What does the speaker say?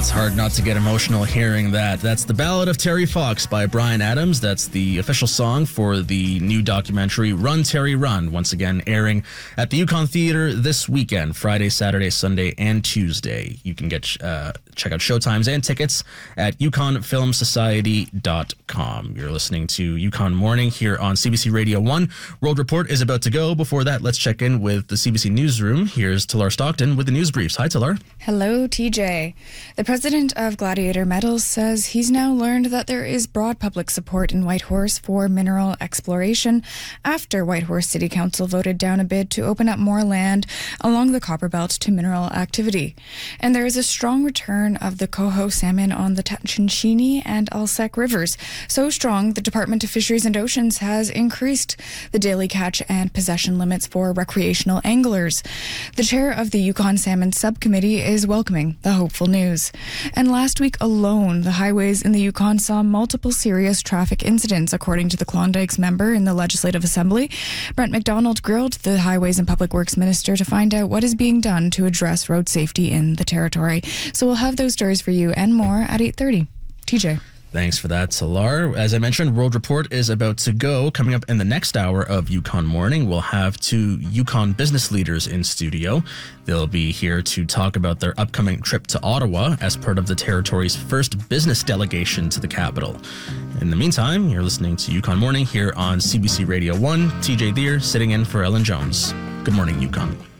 It's hard not to get emotional hearing that. That's The Ballad of Terry Fox by Bryan Adams. That's the official song for the new documentary Run, Terry, Run, once again airing at the Yukon Theatre this weekend, Friday, Saturday, Sunday, and Tuesday. You can check out showtimes and tickets at yukonfilmsociety.com. You're listening to Yukon Morning here on CBC Radio 1. World Report is about to go. Before that, let's check in with the CBC Newsroom. Here's Talar Stockton with the news briefs. Hi, Talar. Hello, TJ. The president of Gladiator Metals says he's now learned that there is broad public support in Whitehorse for mineral exploration after Whitehorse City Council voted down a bid to open up more land along the copper belt to mineral activity. And there is a strong return of the coho salmon on the Chinchini and Alsek rivers. So strong, the Department of Fisheries and Oceans has increased the daily catch and possession limits for recreational anglers. The chair of the Yukon Salmon Subcommittee is welcoming the hopeful news. And last week alone, the highways in the Yukon saw multiple serious traffic incidents, according to the Klondike's member in the Legislative Assembly. Brent McDonald grilled the Highways and Public Works Minister to find out what is being done to address road safety in the territory. So we'll have those stories for you and more at 8:30. TJ. Thanks for that, Talar. As I mentioned, World Report is about to go. Coming up in the next hour of Yukon Morning, we'll have two Yukon business leaders in studio. They'll be here to talk about their upcoming trip to Ottawa as part of the territory's first business delegation to the capital. In the meantime, you're listening to Yukon Morning here on CBC Radio 1. TJ Deer sitting in for Ellen Jones. Good morning, Yukon.